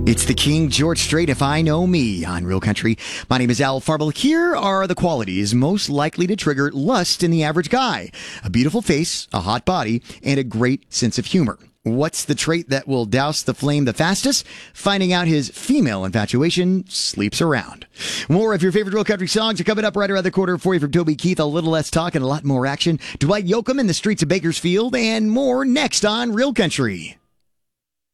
It's the King George Strait, If I Know Me, on Real Country. My name is Al Farble. Here are the qualities most likely to trigger lust in the average guy: a beautiful face, a hot body, and a great sense of humor. What's the trait that will douse the flame the fastest? Finding out his female infatuation sleeps around. More of your favorite Real Country songs are coming up right around the corner for you from Toby Keith. A little less talk and a lot more action. Dwight Yoakam in the streets of Bakersfield, and more next on Real Country.